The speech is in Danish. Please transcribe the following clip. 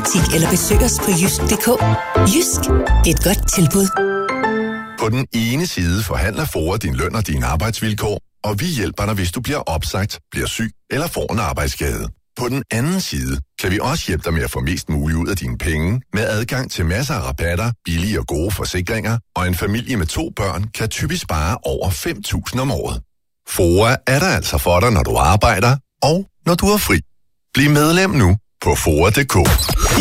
butik eller besøg os på jysk.dk. Jysk, det er et godt tilbud. På den ene side forhandler FOA din løn og dine arbejdsvilkår, og vi hjælper dig, hvis du bliver opsagt, bliver syg eller får en arbejdsskade. På den anden side kan vi også hjælpe dig med at få mest muligt ud af dine penge, med adgang til masser af rabatter, billige og gode forsikringer, og en familie med 2 børn kan typisk spare over 5.000 om året. FOA er der altså for dig, når du arbejder, og når du er fri. Bliv medlem nu på FOA.dk.